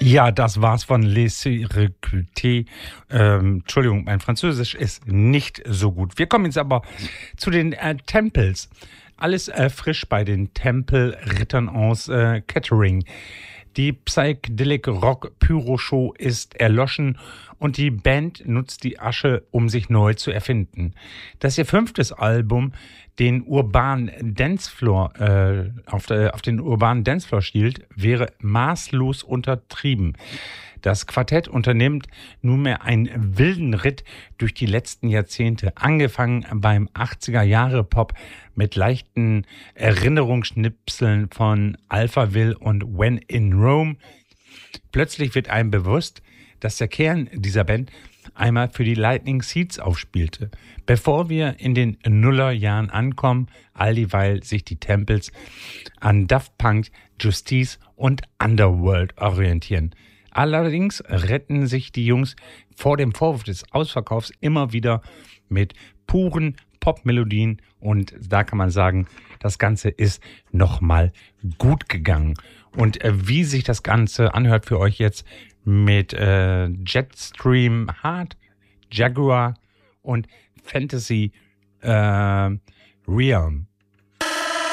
Ja, das war's von Les Recrutés. Entschuldigung, mein Französisch ist nicht so gut. Wir kommen jetzt aber zu den Tempels. Alles frisch bei den Tempelrittern aus Kettering. Die Psychedelic Rock Pyro Show ist erloschen und die Band nutzt die Asche, um sich neu zu erfinden. Das ist ihr 5. Album, den urbanen Dancefloor, auf den urbanen Dancefloor stiehlt, wäre maßlos untertrieben. Das Quartett unternimmt nunmehr einen wilden Ritt durch die letzten Jahrzehnte, angefangen beim 80er-Jahre-Pop mit leichten Erinnerungsschnipseln von Alphaville und When in Rome. Plötzlich wird einem bewusst, dass der Kern dieser Band einmal für die Lightning Seeds aufspielte, bevor wir in den Nullerjahren ankommen, all dieweil sich die Tempels an Daft Punk, Justice und Underworld orientieren. Allerdings retten sich die Jungs vor dem Vorwurf des Ausverkaufs immer wieder mit puren Popmelodien und da kann man sagen, das Ganze ist nochmal gut gegangen. Und wie sich das Ganze anhört für euch jetzt mit Jetstream Heart, Jaguar und Fantasy Realm.